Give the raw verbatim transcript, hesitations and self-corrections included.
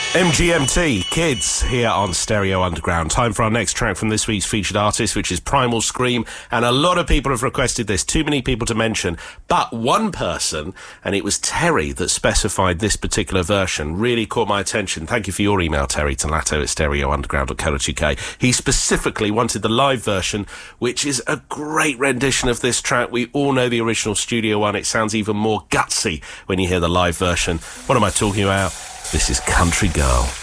M G M T, Kids, here on Stereo Underground. Time for our next track from this week's featured artist, which is Primal Scream. And a lot of people have requested this, too many people to mention. But one person, and it was Terry that specified this particular version, really caught my attention. Thank you for your email, Terry, to latto at stereo underground dot co dot U K. He specifically wanted the live version, which is a great rendition of this track. We all know the original studio one. It sounds even more gutsy when you hear the live version. What am I talking about? This is Country Girl.